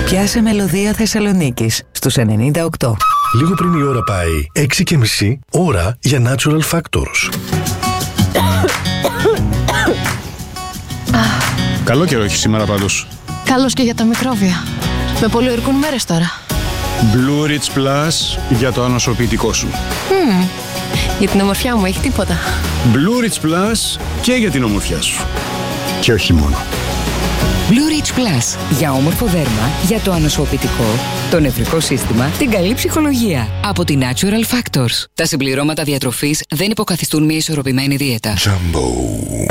Πιάσε μελωδία Θεσσαλονίκης στους 98. Λίγο πριν η ώρα πάει 6:30, ώρα για Natural Factors. Καλό καιρό έχει σήμερα πάντως. Καλώς και για τα μικρόβια. Με πολιορκούν μέρες τώρα. Blue Rich Plus για το ανοσοποιητικό σου. Για την ομορφιά μου έχει τίποτα. Blue Rich Plus και για την ομορφιά σου. Και όχι μόνο. Blue Rich Plus. Για όμορφο δέρμα, για το ανοσοποιητικό, το νευρικό σύστημα, την καλή ψυχολογία. Από τη Natural Factors. Τα συμπληρώματα διατροφής δεν υποκαθιστούν μια ισορροπημένη δίαιτα. Jumbo.